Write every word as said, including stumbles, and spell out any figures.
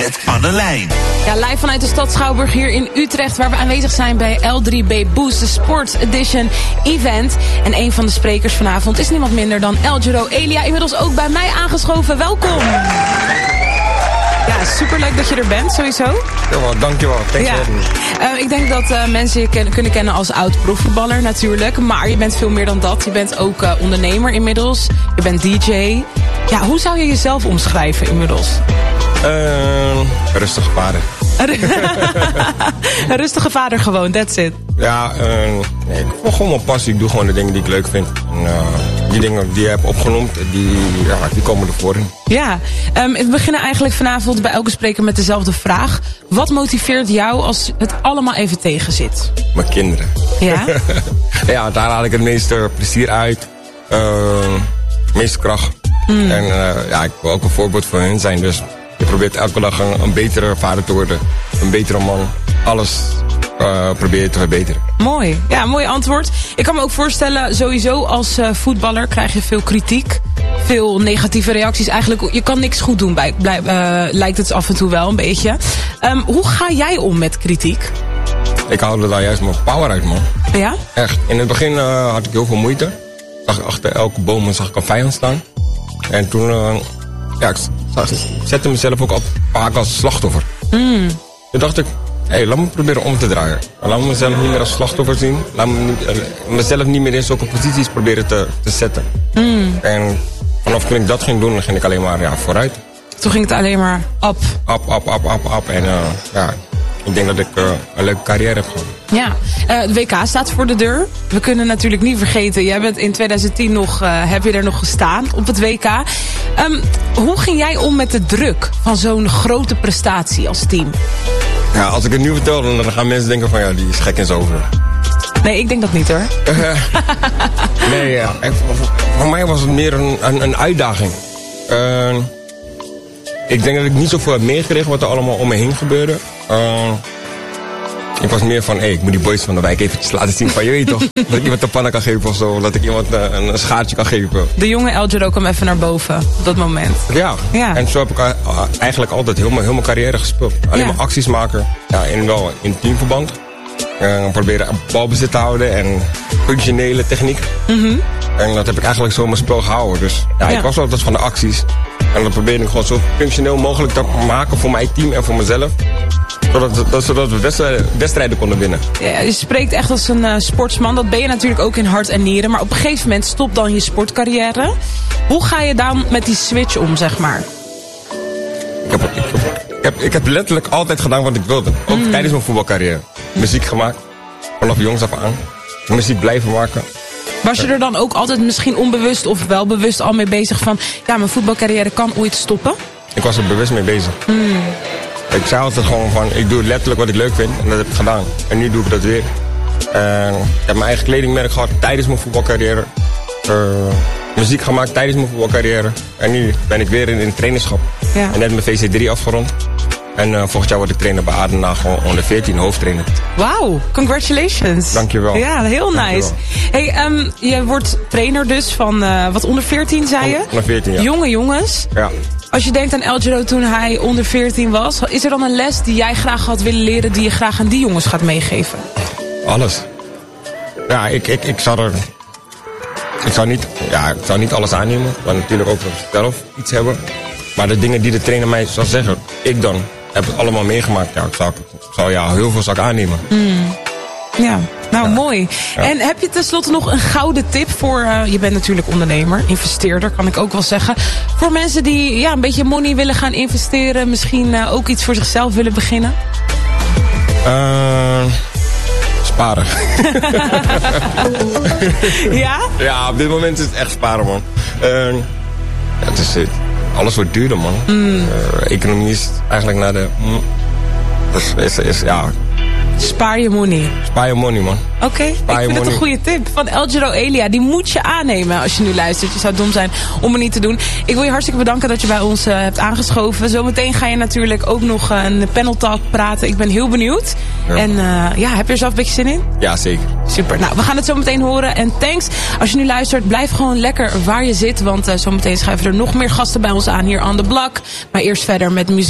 met Annelijn. Ja, live vanuit de stad Schouwburg hier in Utrecht, waar we aanwezig zijn bij L drie B Boost, de Sports Edition event. En een van de sprekers vanavond is niemand minder dan Eljero Elia, inmiddels ook bij mij aangeschoven. Welkom! Ja, superleuk dat je er bent, sowieso. Jawel, dankjewel. Thanks ja. for having me. Uh, ik denk dat uh, mensen je ken, kunnen kennen als oud-profvoetballer natuurlijk. Maar je bent veel meer dan dat. Je bent ook uh, ondernemer inmiddels. Je bent D J. Ja, hoe zou je jezelf omschrijven inmiddels? Uh, rustige vader. Een rustige vader gewoon, that's it. Ja, uh, nee, ik volg gewoon mijn passie. Ik doe gewoon de dingen die ik leuk vind. En, uh, die dingen die je hebt opgenoemd, die, ja, die komen ervoor in. Ja, um, we beginnen eigenlijk vanavond bij elke spreker met dezelfde vraag. Wat motiveert jou als het allemaal even tegen zit? Mijn kinderen. Ja? Ja, daar haal ik het meeste plezier uit. Uh, meeste kracht. Mm. En uh, ja, ik wil ook een voorbeeld voor hen zijn. Dus je probeert elke dag een, een betere vader te worden. Een betere man. Alles uh, probeer je te verbeteren. Mooi. Ja, mooi antwoord. Ik kan me ook voorstellen, sowieso als uh, voetballer krijg je veel kritiek. Veel negatieve reacties. Eigenlijk, je kan niks goed doen, bij, bij, uh, lijkt het af en toe wel een beetje. Um, hoe ga jij om met kritiek? Ik haalde daar juist mijn power uit, man. Ja? Echt. In het begin uh, had ik heel veel moeite. Zag achter elke boom zag ik een vijand staan. En toen, uh, ja, ik zag, zette mezelf ook op, vaak als slachtoffer. Mm. Toen dacht ik, hé, hey, laat me proberen om te draaien. Laat me mezelf niet meer als slachtoffer zien. Laat me niet, uh, mezelf niet meer in zulke posities proberen te, te zetten. Mm. En vanaf toen ik dat ging doen, ging ik alleen maar ja, vooruit. Toen ging het alleen maar op. Op, op, op, op, op. En uh, ja, ik denk dat ik uh, een leuke carrière heb gehad. Ja, uh, de W K staat voor de deur. We kunnen natuurlijk niet vergeten, jij bent in twintig tien nog, uh, heb je er nog gestaan op het W K. Um, hoe ging jij om met de druk van zo'n grote prestatie als team? Ja, als ik het nu vertel, dan gaan mensen denken van ja, die is gek en zo. Nee, ik denk dat niet hoor. Nee, ja. Voor, voor mij was het meer een, een, een uitdaging. Uh, ik denk dat ik niet zoveel heb meegekregen wat er allemaal om me heen gebeurde. Uh, ik was meer van, hé, hey, ik moet die boys van de wijk eventjes laten zien van, je weet toch, dat ik iemand een pannen kan geven of zo, dat ik iemand uh, een, een schaartje kan geven. De jonge Eljero kwam even naar boven op dat moment. Ja, ja. En zo heb ik uh, eigenlijk altijd heel mijn, heel mijn carrière gespeeld. Alleen ja. maar acties maken, ja, in, wel in teamverband. Uh, proberen balbezit te houden en functionele techniek. Mm-hmm. En dat heb ik eigenlijk zo in mijn spel gehouden. Dus ja, ja. ik was altijd van de acties. En dat probeerde ik gewoon zo functioneel mogelijk te maken voor mijn team en voor mezelf. Zodat, dat, zodat we wedstrijden, wedstrijden konden winnen. Ja, je spreekt echt als een uh, sportsman. Dat ben je natuurlijk ook in hart en nieren. Maar op een gegeven moment stopt dan je sportcarrière. Hoe ga je dan met die switch om, zeg maar? Ik heb, ik heb, ik heb, ik heb letterlijk altijd gedaan wat ik wilde. Ook mm. tijdens mijn voetbalcarrière. Muziek gemaakt. Vanaf jongs af aan. Muziek blijven maken. Was je er dan ook altijd misschien onbewust of wel bewust al mee bezig van... ja, mijn voetbalcarrière kan ooit stoppen? Ik was er bewust mee bezig. Mm. Ik zei altijd gewoon van, ik doe letterlijk wat ik leuk vind. En dat heb ik gedaan. En nu doe ik dat weer. Uh, ik heb mijn eigen kledingmerk gehad tijdens mijn voetbalcarrière. Uh, muziek gemaakt tijdens mijn voetbalcarrière. En nu ben ik weer in, in trainerschap. Ja. En net mijn V C drie afgerond. En uh, volgend jaar word ik trainer bij Adenauer, onder veertien, hoofdtrainer. Wauw, congratulations. Dankjewel. Ja, heel nice. Hey, um, je wordt trainer dus van, uh, wat onder veertien zei je? Onder veertien, ja. Jonge jongens. Ja. Als je denkt aan Eljero toen hij onder veertien was, is er dan een les die jij graag had willen leren, die je graag aan die jongens gaat meegeven? Alles. Ja, ik, ik, ik zou er... Ik zou niet, ja, ik zou niet alles aannemen. Maar natuurlijk ook zelf iets hebben. Maar de dingen die de trainer mij zou zeggen, ik dan, heb het allemaal meegemaakt. Ja, ik zou, ik zou ja, heel veel zou ik aannemen. Mm. Ja, nou ja. Mooi. Ja. En heb je tenslotte nog een gouden tip voor, uh, je bent natuurlijk ondernemer, investeerder kan ik ook wel zeggen. Voor mensen die ja, een beetje money willen gaan investeren, misschien uh, ook iets voor zichzelf willen beginnen? Uh, sparen. Ja? Ja, op dit moment is het echt sparen, man. Uh, ja, het is, alles wordt duurder, man. Mm. Uh, economie is eigenlijk naar de... Mm, is, is, is, ja... Spaar je money. Spaar je money, man. Oké, okay, ik vind het een goede tip. Van Eljero Elia, die moet je aannemen als je nu luistert. Je zou dom zijn om het niet te doen. Ik wil je hartstikke bedanken dat je bij ons uh, hebt aangeschoven. Zometeen ga je natuurlijk ook nog uh, een panel talk praten. Ik ben heel benieuwd. Ja. En uh, ja, heb je er zelf een beetje zin in? Ja, zeker. Super. Nou, we gaan het zo meteen horen. En thanks. Als je nu luistert, blijf gewoon lekker waar je zit. Want uh, zometeen schuiven er nog meer gasten bij ons aan hier on the block. Maar eerst verder met muziek.